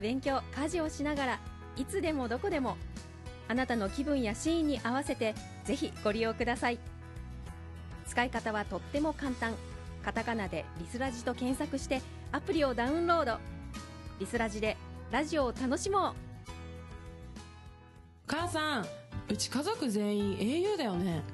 勉強、家事をしながらいつでもどこでもあなたの気分やシーンに合わせてぜひご利用ください。使い方はとっても簡単。カタカナでリスラジと検索してアプリをダウンロード。リスラジでラジオを楽しもう。 母さん、うち家族全員 au だよね。